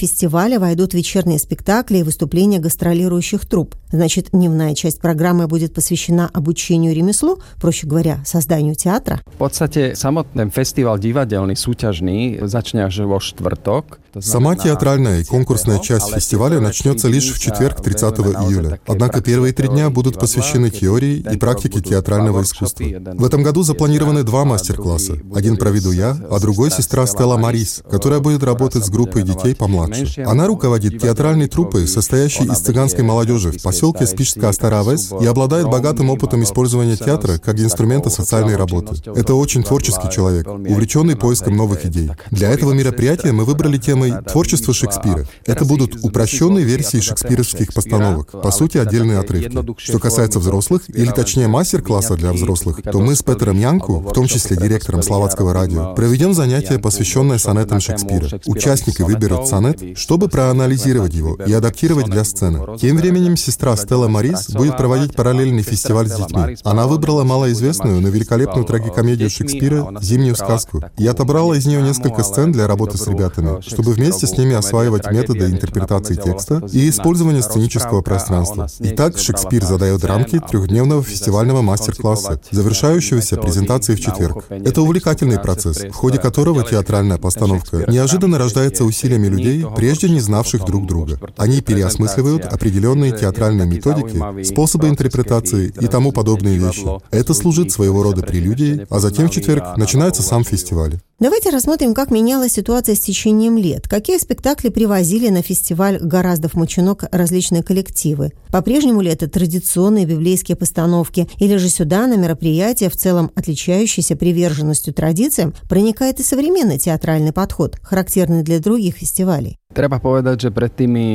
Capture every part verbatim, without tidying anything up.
фестиваля войдут вечерние спектакли и выступления гастролирующих труп. Значит, дневная часть программы будет посвящена обучению ремеслу, проще говоря, созданию театра. В podstate samotný festival divadelný súťažný začne až vo štvrtok. Сама театральная и конкурсная часть фестиваля начнется лишь в четверг, тридцатого июля. Однако первые три дня будут посвящены теории и практике театрального искусства. В этом году запланированы два мастер-класса. Один проведу я, а другой сестра Стелла Марис, которая будет работать с группой детей помладше. Она руководит театральной труппой, состоящей из цыганской молодежи в поселке Спишска-Старавес, и обладает богатым опытом использования театра как инструмента социальной работы. Это очень творческий человек, увлеченный поиском новых идей. Для этого мероприятия мы выбрали тему творчество Шекспира. Это будут упрощенные версии шекспировских постановок, по сути, отдельные отрывки. Что касается взрослых, или точнее мастер-класса для взрослых, то мы с Петером Янку, в том числе директором Словацкого радио, проведем занятие, посвященное сонетам Шекспира. Участники выберут сонет, чтобы проанализировать его и адаптировать для сцены. Тем временем сестра Стелла Марис будет проводить параллельный фестиваль с детьми. Она выбрала малоизвестную, но великолепную трагикомедию Шекспира «Зимнюю сказку» и отобрала из нее несколько сцен для работы с ребятами, чтобы вместе с ними осваивать методы интерпретации текста и использования сценического пространства. Итак, Шекспир задает рамки трехдневного фестивального мастер-класса, завершающегося презентацией в четверг. Это увлекательный процесс, в ходе которого театральная постановка неожиданно рождается усилиями людей, прежде не знавших друг друга. Они переосмысливают определенные театральные методики, способы интерпретации и тому подобные вещи. Это служит своего рода прелюдией, а затем в четверг начинается сам фестиваль. Давайте рассмотрим, как менялась ситуация с течением лет. Какие спектакли привозили на фестиваль Гораздов-Моченок различные коллективы? По-прежнему ли это традиционные библейские постановки? Или же сюда, на мероприятия, в целом отличающиеся приверженностью традициям, проникает и современный театральный подход, характерный для других фестивалей? Treba povedať, že pred tými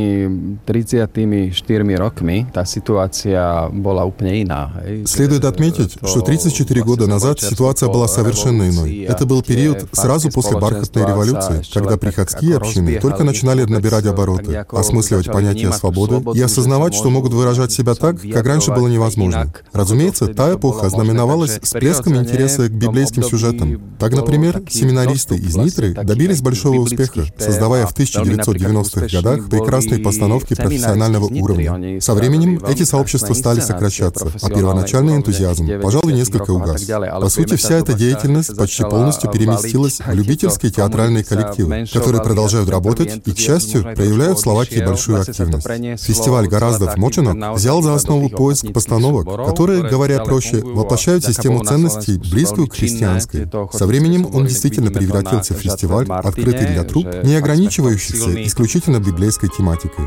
тридцатью четырьмя роками tá ситуация была úplne iná. Следует отметить, что тридцать четыре года назад ситуация была совершенно иной. Это был период сразу после бархатной революции, когда приходские общины только начинали набирать обороты, осмысливать понятие свободы и осознавать, что могут выражать себя так, как раньше было невозможно. Разумеется, та эпоха ознаменовалась всплеском интереса к библейским сюжетам. Так, например, семинаристы из Нитры добились большого успеха, создавая в тысяча девятьсот девяностых годах прекрасные постановки профессионального уровня. Со временем эти сообщества стали сокращаться, а первоначальный энтузиазм, пожалуй, несколько угас. По сути, вся эта деятельность почти полностью переместилась в любительские театральные коллективы, которые продолжают работать и, к счастью, проявляют в Словакии большую активность. Фестиваль Гораздов-Моченок взял за основу поиск постановок, которые, говоря проще, воплощают систему ценностей, близкую к христианской. Со временем он действительно превратился в фестиваль, открытый для труп, не ограничивающийся исключительно библейской тематикой.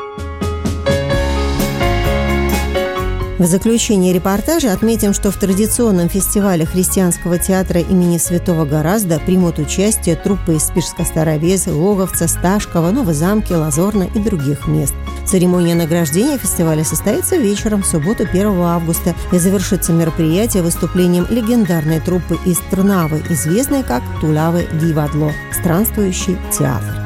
В заключение репортажа отметим, что в традиционном фестивале христианского театра имени Святого Горазда примут участие труппы из Спишска-Старовеса, Логовца, Сташкова, Новозамки, Лазорна и других мест. Церемония награждения фестиваля состоится вечером в субботу первого августа и завершится мероприятие выступлением легендарной труппы из Трнавы, известной как Тулавы Дивадло – странствующий театр.